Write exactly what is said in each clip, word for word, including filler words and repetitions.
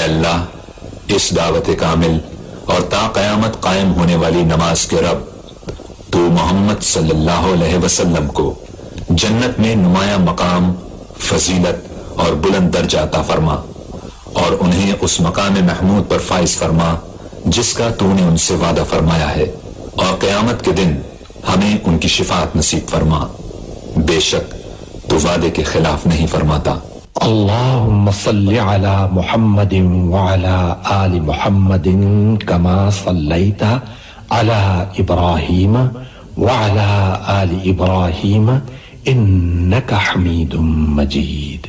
اللہ اس دعوت کامل اور تا قیامت قائم ہونے والی نماز کے رب، تو محمد صلی اللہ علیہ وسلم کو جنت میں نمایاں مقام، فضیلت اور بلند درجہ عطا فرما، اور انہیں اس مقام محمود پر فائز فرما جس کا تو نے ان سے وعدہ فرمایا ہے، اور قیامت کے دن ہمیں ان کی شفاعت نصیب فرما، بے شک تو وعدے کے خلاف نہیں فرماتا۔ اللهم صل على محمد وعلى آل محمد كما صليت على إبراهيم وعلى آل إبراهيم إنك حميد مجيد.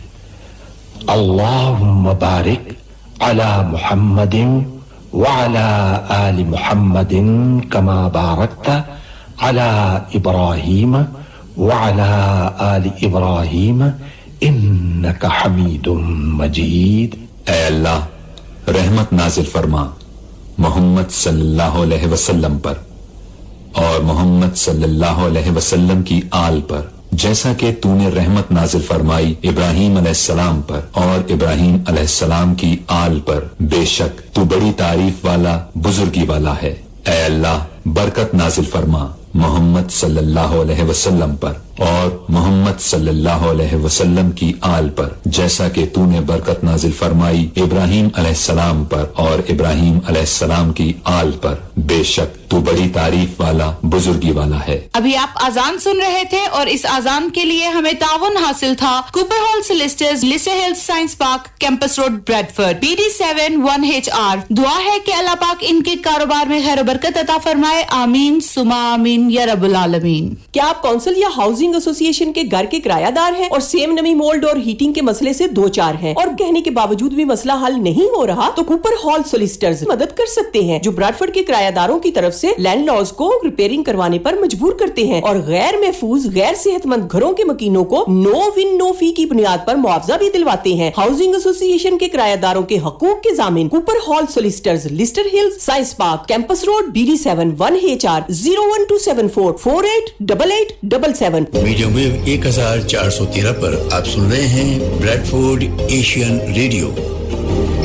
اللهم بارك على محمد وعلى آل محمد كما باركت على إبراهيم وعلى آل إبراهيم انک حمید مجید۔ اے اللہ رحمت نازل فرما محمد صلی اللہ علیہ وسلم پر اور محمد صلی اللہ علیہ وسلم کی آل پر، جیسا کہ تو نے رحمت نازل فرمائی ابراہیم علیہ السلام پر اور ابراہیم علیہ السلام کی آل پر، بے شک تو بڑی تعریف والا بزرگی والا ہے۔ اے اللہ برکت نازل فرما محمد صلی اللہ علیہ وسلم پر اور محمد صلی اللہ علیہ وسلم کی آل پر، جیسا کہ تو نے برکت نازل فرمائی ابراہیم علیہ السلام پر اور ابراہیم علیہ السلام کی آل پر، بے شک تو بڑی تعریف والا بزرگی والا ہے۔ ابھی آپ آزان سن رہے تھے اور اس آزان کے لیے ہمیں تعاون حاصل تھا Cooper hall سولسٹرز، لسے Hills science park, campus road, Bradford, P D seven one H R. دعا ہے کہ اللہ پاک ان کے کاروبار میں خیر و برکت عطا فرمائے، آمین سما آمین یا رب العالمین۔ کیا آپ کونسل یا ہاؤسنگ ایسوسی ایشن کے گھر کے کرایہ دار ہیں اور سیم نمی، مولڈ اور ہیٹنگ کے مسئلے سے دو چار ہیں اور کہنے کے باوجود بھی مسئلہ حل نہیں ہو رہا؟ تو کوپر ہال سولسٹرز مدد کر سکتے ہیں، جو براڈفورڈ کے کرایہ داروں کی طرف سے لینڈ لاز کو ریپیئرنگ کروانے پر مجبور کرتے ہیں اور غیر محفوظ، غیر صحت مند گھروں کے مکینوں کو نو ون نو فی کی بنیاد پر معاوضہ بھی دلواتے ہیں۔ ہاؤسنگ ایسوسی ایشن کے کرایہ داروں کے حقوق کے ضامن Cooper hall سولسٹرز، lustre Hills science park, campus road, B D seven one H R, zero one to seven four four eight double eight double seven. Medium view ایک ہزار چار سو تیرہ پر آپ سن رہے ہیں بریڈفورڈ ایشین ریڈیو۔